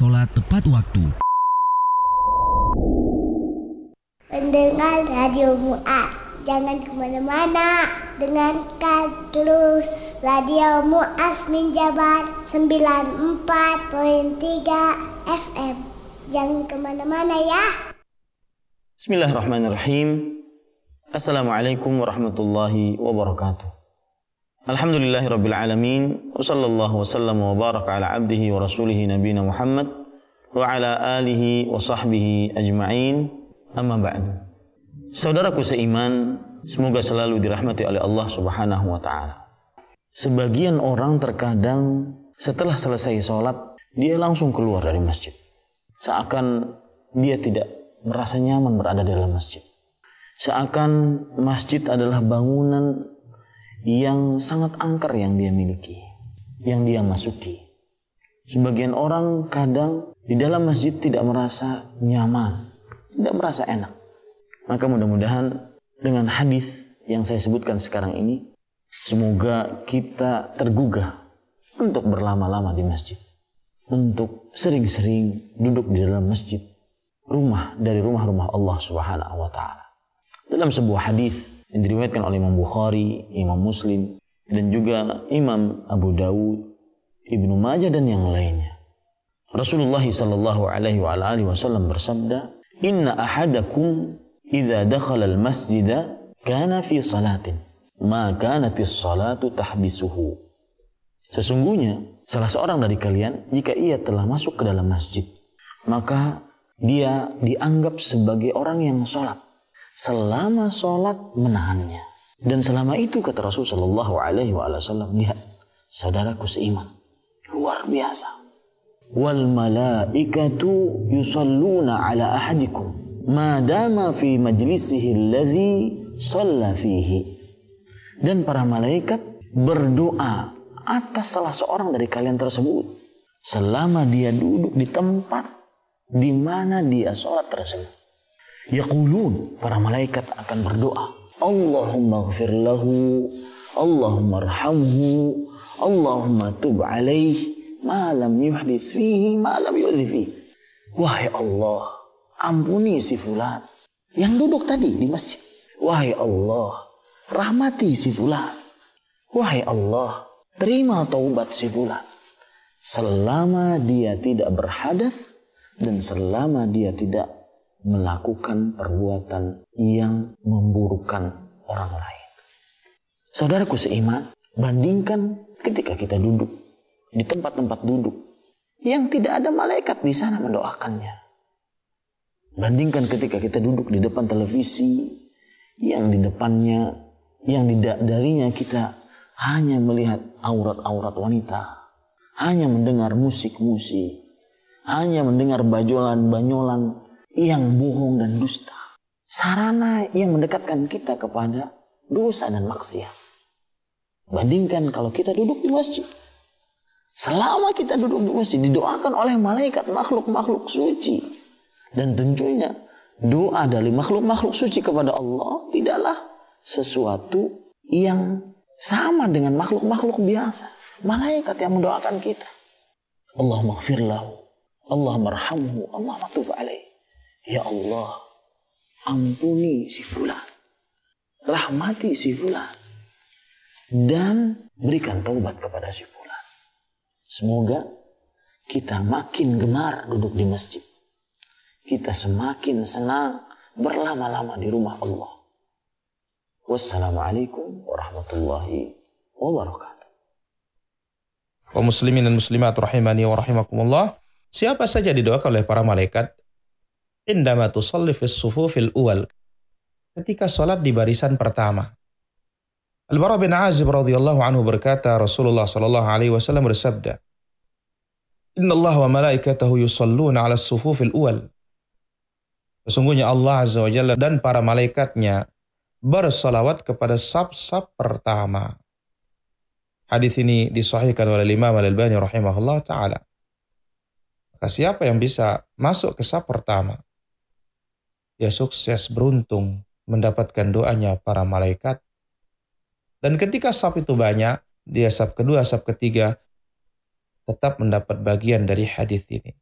sholat tepat waktu. Pendengar Radio Mu'ad, jangan kemana-mana. Dengarkan terus Radio Mu'ad Minjabar 94.3 FM. Jangan kemana-mana ya. Bismillahirrahmanirrahim. Assalamualaikum warahmatullahi wabarakatuh. Alhamdulillahirabbil alamin. Wassallallahu wasallam wa baraka ala abdihi wa rasulihi nabiyina Muhammad wa ala alihi wa sahbihi ajma'in. Amma ba'du. Saudaraku seiman, semoga selalu dirahmati oleh Allah Subhanahu wa taala. Sebagian orang terkadang setelah selesai sholat, dia langsung keluar dari masjid. Seakan dia tidak merasa nyaman berada di dalam masjid. Seakan masjid adalah bangunan yang sangat angker yang dia miliki, yang dia masuki. Sebagian orang kadang di dalam masjid tidak merasa nyaman, tidak merasa enak. Maka mudah-mudahan dengan hadis yang saya sebutkan sekarang ini, semoga kita tergugah untuk berlama-lama di masjid, untuk sering-sering duduk di dalam masjid, rumah dari rumah-rumah Allah Subhanahu wa taala. Dalam sebuah hadis yang diriwayatkan oleh Imam Bukhari, Imam Muslim, dan juga Imam Abu Dawud, Ibnu Majah dan yang lainnya, Rasulullah sallallahu alaihi wasallam bersabda, "Inna ahadakum idza dakhala al-masjida kana fi salatin, ma kanatis salatu tahbisuhu." Sesungguhnya salah seorang dari kalian jika ia telah masuk ke dalam masjid, maka dia dianggap sebagai orang yang sholat selama sholat menahannya. Dan selama itu kata Rasul sallallahu alaihi wasallam, lihat saudaraku seiman, luar biasa. Wal malaikatu yusalluna ala ahadikum ma dama fi majlisihi alladhi shalla fihi. Dan para malaikat berdoa atas salah seorang dari kalian tersebut selama dia duduk di tempat di mana dia sholat tersebut. Yaqulun, para malaikat akan berdoa, Allahumma ghfir lahu, Allahumma arhamhu, Allahumma tub alaih, ma lam yuhdith fihi, ma lam yu'dhi fihi. Wahai Allah, ampuni si fulan yang duduk tadi di masjid. Wahai Allah, rahmati si fulan. Wahai Allah, terima taubat si fulan selama dia tidak berhadas dan selama dia tidak melakukan perbuatan yang memburukkan orang lain. Saudaraku seiman, bandingkan ketika kita duduk di tempat-tempat duduk yang tidak ada malaikat di sana mendoakannya. Bandingkan ketika kita duduk di depan televisi yang di depannya, yang darinya kita hanya melihat aurat-aurat wanita, hanya mendengar musik-musik, hanya mendengar bajolan-banyolan yang bohong dan dusta. Sarana yang mendekatkan kita kepada dosa dan maksiat. Bandingkan kalau kita duduk di masjid. Selama kita duduk di masjid didoakan oleh malaikat makhluk-makhluk suci. Dan tentunya doa dari makhluk-makhluk suci kepada Allah tidaklah sesuatu yang sama dengan makhluk-makhluk biasa. Malaikat yang mendoakan kita. Allahumma ghfir lahu, Allahumma arhamhu, Allahumma tub alaih. Ya Allah, ampuni si fulan, rahmati si fulan, dan berikan taubat kepada si fulan. Semoga kita makin gemar duduk di masjid. Kita semakin senang berlama-lama di rumah Allah. Wassalamualaikum warahmatullahi wabarakatuh. Kaum muslimin dan muslimat rahimani wa rahimakumullah. Siapa saja didoakan oleh para malaikat indama tusalli fis sufufil awal, ketika salat di barisan pertama. Al-Bara bin Azib radhiyallahu anhu berkata, Rasulullah sallallahu alaihi wasallam bersabda, "Innallaha wa malaikatahu yusalluna 'alas sufufil awal." Sesungguhnya Allah azza wa jalla dan para malaikatnya bersalawat kepada saf-saf pertama. Hadis ini disahihkan oleh Imam Al-Albani rahimahullah taala. Maka siapa yang bisa masuk ke saf pertama, dia sukses, beruntung mendapatkan doanya para malaikat. Dan ketika saf itu banyak, dia saf kedua, saf ketiga, tetap mendapat bagian dari hadis ini.